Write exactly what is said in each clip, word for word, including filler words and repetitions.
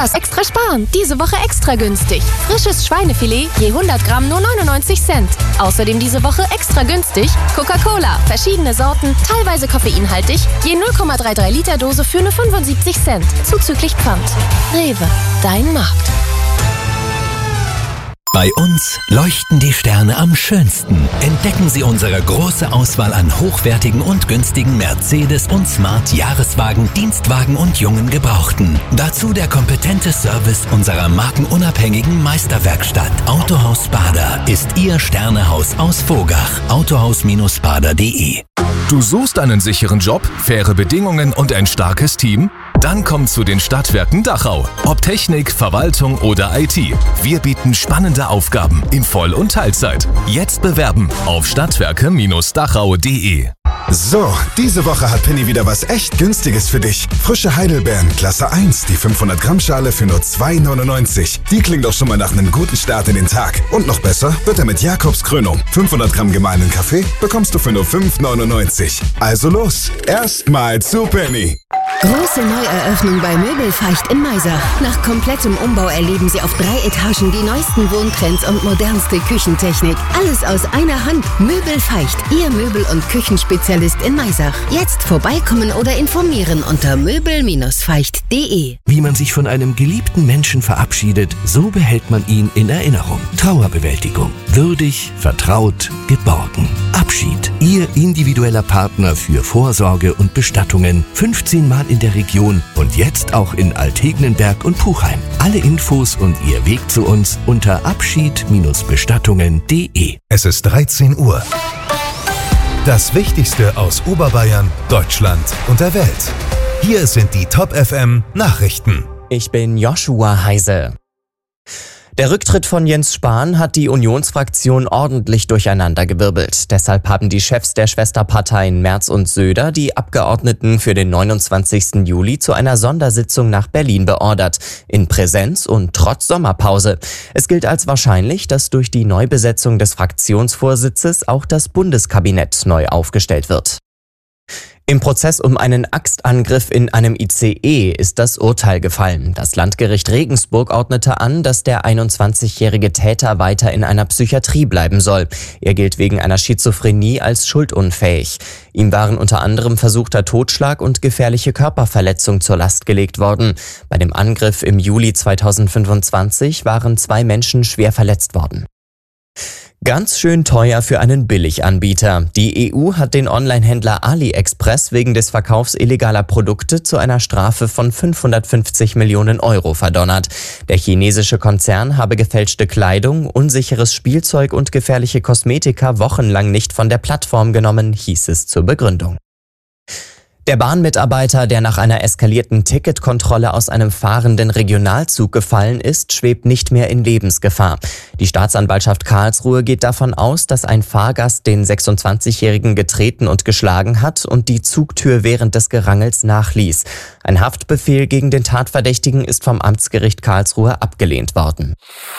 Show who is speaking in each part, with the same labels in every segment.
Speaker 1: Das Extra Sparen, diese Woche extra günstig. Frisches Schweinefilet je hundert Gramm nur neunundneunzig Cent. Außerdem diese Woche extra günstig Coca-Cola, verschiedene Sorten, teilweise koffeinhaltig, je null Komma dreiunddreißig Liter Dose für nur fünfundsiebzig Cent, zuzüglich Pfand. Rewe, dein Markt.
Speaker 2: Bei uns leuchten die Sterne am schönsten. Entdecken Sie unsere große Auswahl an hochwertigen und günstigen Mercedes- und Smart-Jahreswagen, Dienstwagen und jungen Gebrauchten. Dazu der kompetente Service unserer markenunabhängigen Meisterwerkstatt. Autohaus Bader ist Ihr Sternehaus aus Vogach. autohaus Bader punkt de.
Speaker 3: Du suchst einen sicheren Job, faire Bedingungen und ein starkes Team? Dann komm zu den Stadtwerken Dachau. Ob Technik, Verwaltung oder I T. Wir bieten spannende Aufgaben in Voll- und Teilzeit. Jetzt bewerben auf stadtwerke Dachau punkt de.
Speaker 4: So, diese Woche hat Penny wieder was echt Günstiges für dich. Frische Heidelbeeren, Klasse eins, die fünfhundert Gramm Schale für nur zwei neunundneunzig. Die klingt doch schon mal nach einem guten Start in den Tag. Und noch besser wird er mit Jakobs Krönung. fünfhundert Gramm gemahlenen Kaffee bekommst du für nur fünf neunundneunzig. Also los, erstmal zu Penny.
Speaker 5: Große Neueröffnung bei Möbelfeicht in Maisach. Nach komplettem Umbau erleben Sie auf drei Etagen die neuesten Wohntrends und modernste Küchentechnik. Alles aus einer Hand. Möbelfeicht, Ihr Möbel- und Küchenspezialist in Maisach. Jetzt vorbeikommen oder informieren unter möbel feicht punkt de.
Speaker 2: Wie man sich von einem geliebten Menschen verabschiedet, so behält man ihn in Erinnerung. Trauerbewältigung. Würdig, vertraut, geborgen. Abschied. Ihr individueller Partner für Vorsorge und Bestattungen. fünfzehn Mal in der Region und jetzt auch in Altegnenberg und Puchheim. Alle Infos und Ihr Weg zu uns unter abschied bestattungen punkt de.
Speaker 6: Es ist dreizehn Uhr. Das Wichtigste aus Oberbayern, Deutschland und der Welt. Hier sind die Top F M Nachrichten.
Speaker 7: Ich bin Joshua Heise. Der Rücktritt von Jens Spahn hat die Unionsfraktion ordentlich durcheinandergewirbelt. Deshalb haben die Chefs der Schwesterparteien Merz und Söder die Abgeordneten für den neunundzwanzigsten Juli zu einer Sondersitzung nach Berlin beordert. In Präsenz und trotz Sommerpause. Es gilt als wahrscheinlich, dass durch die Neubesetzung des Fraktionsvorsitzes auch das Bundeskabinett neu aufgestellt wird. Im Prozess um einen Axtangriff in einem I C E ist das Urteil gefallen. Das Landgericht Regensburg ordnete an, dass der einundzwanzigjährige Täter weiter in einer Psychiatrie bleiben soll. Er gilt wegen einer Schizophrenie als schuldunfähig. Ihm waren unter anderem versuchter Totschlag und gefährliche Körperverletzung zur Last gelegt worden. Bei dem Angriff im Juli zweitausendfünfundzwanzig waren zwei Menschen schwer verletzt worden. Ganz schön teuer für einen Billiganbieter. Die E U hat den Onlinehändler AliExpress wegen des Verkaufs illegaler Produkte zu einer Strafe von fünfhundertfünfzig Millionen Euro verdonnert. Der chinesische Konzern habe gefälschte Kleidung, unsicheres Spielzeug und gefährliche Kosmetika wochenlang nicht von der Plattform genommen, hieß es zur Begründung. Der Bahnmitarbeiter, der nach einer eskalierten Ticketkontrolle aus einem fahrenden Regionalzug gefallen ist, schwebt nicht mehr in Lebensgefahr. Die Staatsanwaltschaft Karlsruhe geht davon aus, dass ein Fahrgast den sechsundzwanzigjährigen getreten und geschlagen hat und die Zugtür während des Gerangels nachließ. Ein Haftbefehl gegen den Tatverdächtigen ist vom Amtsgericht Karlsruhe abgelehnt worden.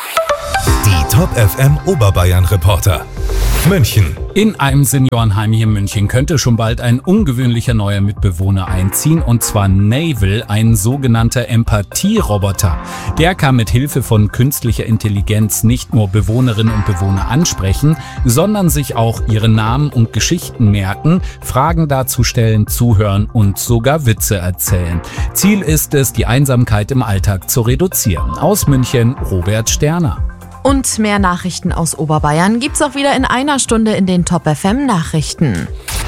Speaker 6: Die Top F M Oberbayern Reporter. München.
Speaker 8: In einem Seniorenheim hier in München könnte schon bald ein ungewöhnlicher neuer Mitbewohner einziehen, und zwar Navel, ein sogenannter Empathie-Roboter. Der kann mit Hilfe von künstlicher Intelligenz nicht nur Bewohnerinnen und Bewohner ansprechen, sondern sich auch ihre Namen und Geschichten merken, Fragen dazu stellen, zuhören und sogar Witze erzählen. Ziel ist es, die Einsamkeit im Alltag zu reduzieren. Aus München, Robert Sterner.
Speaker 9: Und mehr Nachrichten aus Oberbayern gibt's auch wieder in einer Stunde in den Top F M Nachrichten.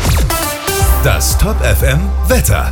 Speaker 6: Das Top F M Wetter.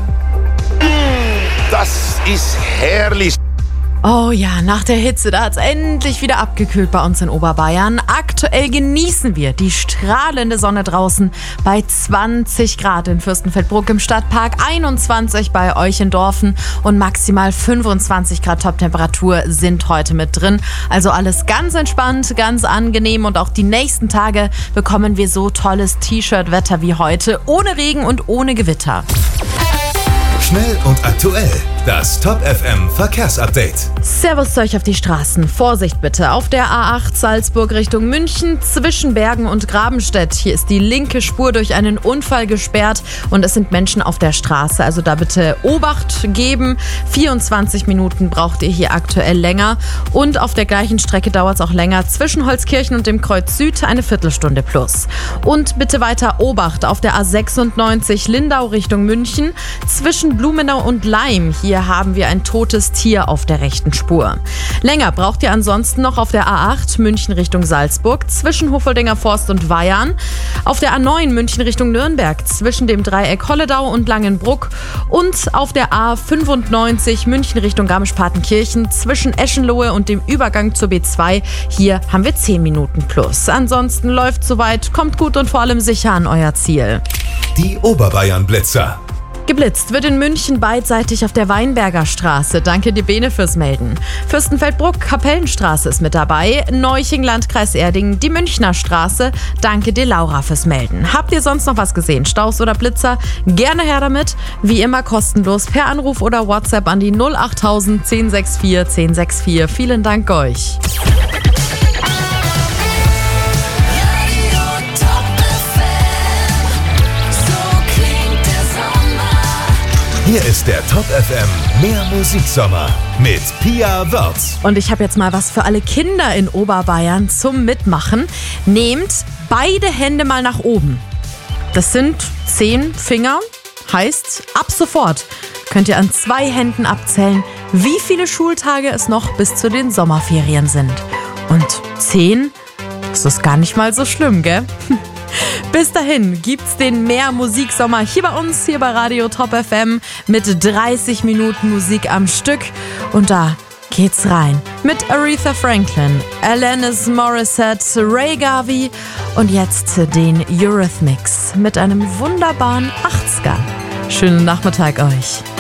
Speaker 10: Das ist herrlich.
Speaker 9: Oh ja, nach der Hitze, da hat's endlich wieder abgekühlt bei uns in Oberbayern. Aktuell genießen wir die strahlende Sonne draußen bei zwanzig Grad in Fürstenfeldbruck im Stadtpark, einundzwanzig bei euch in Dorfen und maximal fünfundzwanzig Grad Toptemperatur sind heute mit drin. Also alles ganz entspannt, ganz angenehm, und auch die nächsten Tage bekommen wir so tolles T-Shirt-Wetter wie heute, ohne Regen und ohne Gewitter.
Speaker 6: Schnell und aktuell. Das Top F M Verkehrsupdate.
Speaker 9: Servus zu euch auf die Straßen. Vorsicht bitte. Auf der A acht Salzburg Richtung München zwischen Bergen und Grabenstedt. Hier ist die linke Spur durch einen Unfall gesperrt und es sind Menschen auf der Straße. Also da bitte Obacht geben. vierundzwanzig Minuten braucht ihr hier aktuell länger. Und auf der gleichen Strecke dauert es auch länger. Zwischen Holzkirchen und dem Kreuz Süd eine Viertelstunde plus. Und bitte weiter Obacht auf der A sechsundneunzig Lindau Richtung München zwischen Blumenau und Laim. Hier Hier haben wir ein totes Tier auf der rechten Spur. Länger braucht ihr ansonsten noch auf der A acht München Richtung Salzburg zwischen Hofoldinger Forst und Weyarn. Auf der A neun München Richtung Nürnberg zwischen dem Dreieck Holledau und Langenbruck. Und auf der A fünfundneunzig München Richtung Garmisch-Partenkirchen zwischen Eschenlohe und dem Übergang zur B zwei. Hier haben wir zehn Minuten plus. Ansonsten läuft soweit, kommt gut und vor allem sicher an euer Ziel.
Speaker 6: Die Oberbayern-Blitzer.
Speaker 9: Geblitzt wird in München beidseitig auf der Weinberger Straße. Danke dir, Bene, fürs Melden. Fürstenfeldbruck, Kapellenstraße ist mit dabei. Neuching, Landkreis Erding, die Münchner Straße. Danke dir, Laura, fürs Melden. Habt ihr sonst noch was gesehen? Staus oder Blitzer? Gerne her damit. Wie immer kostenlos per Anruf oder WhatsApp an die null achttausend zehn sechs vier zehn sechs vier. Vielen Dank euch.
Speaker 6: Hier ist der Top F M Mehr Musiksommer mit Pia Wörth.
Speaker 9: Und ich habe jetzt mal was für alle Kinder in Oberbayern zum Mitmachen. Nehmt beide Hände mal nach oben. Das sind zehn Finger. Heißt, ab sofort könnt ihr an zwei Händen abzählen, wie viele Schultage es noch bis zu den Sommerferien sind. Und zehn, das ist gar nicht mal so schlimm, gell? Bis dahin gibt's den Mehr Musiksommer hier bei uns, hier bei Radio Top F M mit dreißig Minuten Musik am Stück. Und da geht's rein mit Aretha Franklin, Alanis Morissette, Ray Garvey und jetzt den Eurythmics mit einem wunderbaren achtziger. Schönen Nachmittag euch.